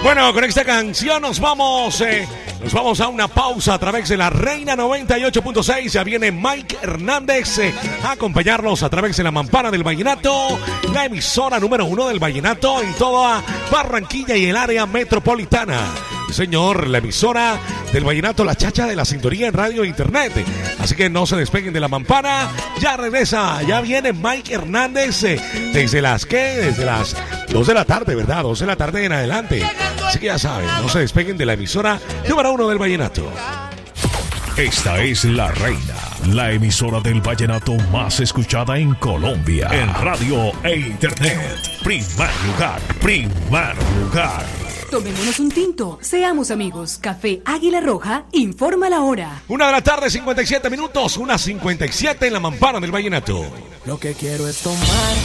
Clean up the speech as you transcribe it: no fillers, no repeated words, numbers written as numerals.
Bueno, con esta canción nos vamos a una pausa a través de la Reina 98.6. Ya viene Mike Hernández a acompañarnos a través de la Mampara del Vallenato, la emisora número 1 del Vallenato en toda Barranquilla y el área metropolitana. Señor, la emisora del Vallenato, la chacha de la sintonía en radio e internet. Así que no se despeguen de la Mampara. Ya regresa, ya viene Mike Hernández desde las 2 de la tarde, ¿verdad? 2 de la tarde en adelante. Así que ya saben, no se despeguen de la emisora número 1 del Vallenato. Esta es La Reina, la emisora del vallenato más escuchada en Colombia. En radio e internet. Primer lugar. Tomémonos un tinto, seamos amigos. Café Águila Roja informa la hora. 1 de la tarde, 57 minutos, 1:57 en la Mampara del Vallenato. Lo que quiero es tomar